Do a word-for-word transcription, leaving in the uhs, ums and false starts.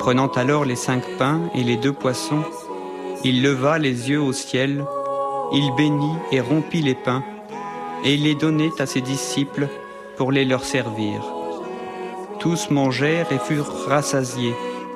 Prenant alors les cinq pains et les deux poissons, il leva les yeux au ciel, il bénit et rompit les pains, et il les donnait à ses disciples pour les leur servir. Tous mangèrent et furent rassasiés,